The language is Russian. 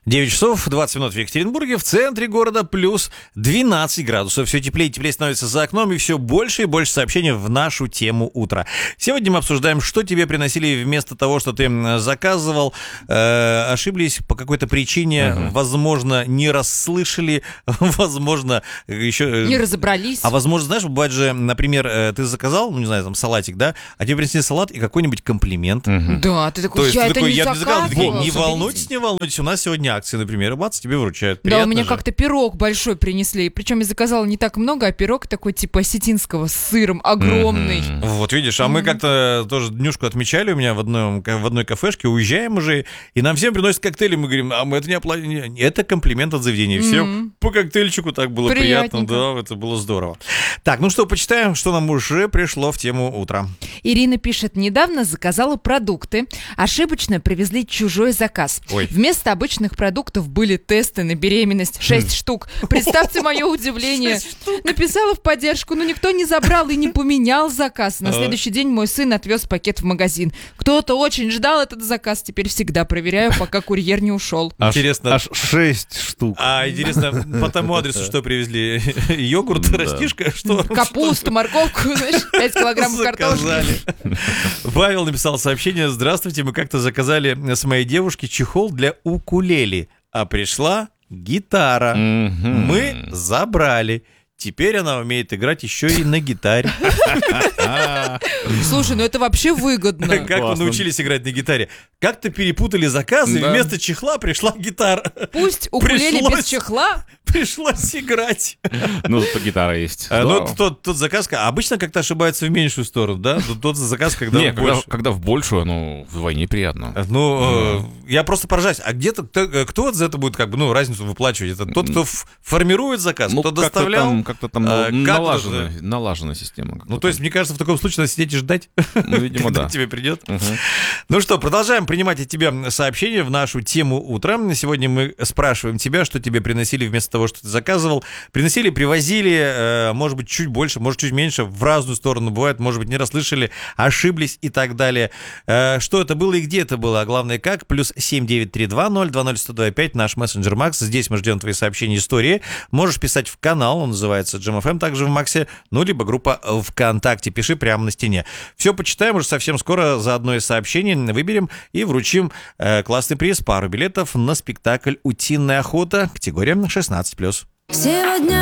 9 часов 20 минут в Екатеринбурге, в центре города плюс 12 градусов. Все теплее и теплее становится за окном, и все больше и больше сообщений в нашу тему утра. Сегодня мы обсуждаем, что тебе приносили вместо того, что ты заказывал, ошиблись по какой-то причине, возможно, не расслышали, возможно, еще... Не разобрались. А возможно, знаешь, бывает же, например, ты заказал, ну, не знаю, там, салатик, да, а тебе принесли салат и какой-нибудь комплимент. Да, ты такой, я это не заказывал. Не волнуйтесь, у нас сегодня акции, например, и бац, тебе вручают. Да, у меня как-то пирог большой принесли, причем я заказала не так много, а пирог такой типа осетинского с сыром, огромный. Вот видишь, а мы как-то тоже днюшку отмечали у меня в одной кафешке, уезжаем уже, и нам всем приносят коктейли, мы говорим, а мы это не оплатили. Это комплимент от заведения. Всем по коктейльчику так было приятно, да, это было здорово. Так, ну что, почитаем, что нам уже пришло в тему утра. Ирина пишет, недавно заказала продукты, ошибочно привезли чужой заказ. Вместо обычных продуктов были тесты на беременность, 6 штук. Представьте мое удивление. Написала в поддержку, но никто не забрал и не поменял заказ. На следующий день мой сын отвез пакет в магазин. Кто-то очень ждал этот заказ, теперь всегда проверяю, пока курьер не ушел. Интересно. Аж 6 штук. А интересно, по тому адресу что привезли? Йогурт, растишка? Что? Капусту, морковку, знаешь, 5 килограммов картошки. Павел написал сообщение. Здравствуйте, мы как-то заказали с моей девушки чехол для укулеле, а пришла гитара. Мы забрали. Теперь она умеет играть еще и на гитаре. Слушай, ну это вообще выгодно. Как вы научились играть на гитаре? Как-то перепутали заказы, и вместо чехла пришла гитара. Пусть укулеле без чехла. Пришлось играть. Ну, зато гитара есть. Ну, тот заказ, обычно как-то ошибается в меньшую сторону, да? Тот заказ, когда в большую. Когда в большую, ну, вдвойне приятно. Ну, я просто поражаюсь. А где-то кто за это будет, разницу выплачивать? Это тот, кто формирует заказ, кто доставлял? Как-то там налажена система. Ну, то есть, мне кажется, в таком случае надо сидеть и ждать, ну, видимо, когда тебе придет. Ну что, продолжаем принимать от тебя сообщения в нашу тему утра. Сегодня мы спрашиваем тебя, что тебе приносили вместо того, что ты заказывал. Приносили, привозили, может быть, чуть больше, может, чуть меньше, в разную сторону бывает, может быть, не расслышали, ошиблись и так далее. Что это было и где это было, а главное, как? Плюс 79320201025, наш мессенджер Макс. Здесь мы ждем твои сообщения, истории. Можешь писать в канал, он называется Jam FM, также в Максе, ну, либо группа ВКонтакте. Пиши прямо на стене. Все почитаем уже совсем скоро. За одно из сообщений выберем и вручим классный приз, пару билетов на спектакль «Утиная охота», категория 16+. Сегодня